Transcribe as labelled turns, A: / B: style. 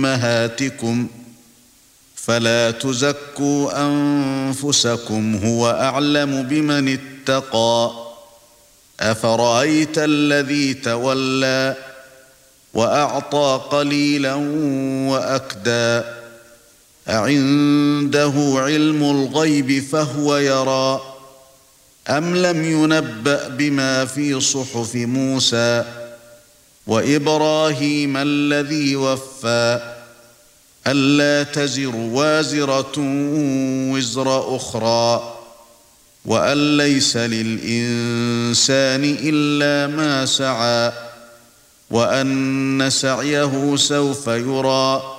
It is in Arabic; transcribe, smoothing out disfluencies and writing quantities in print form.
A: أمهاتكم فلا تزكوا أنفسكم هو أعلم بمن اتقى أفرأيت الذي تولى وأعطى قليلا وأكدى أعنده علم الغيب فهو يرى أم لم ينبأ بما في صحف موسى وإبراهيم الذي وفى ألا تزر وازرة وزر أخرى وأن ليس للإنسان إلا ما سعى وأن سعيه سوف يرى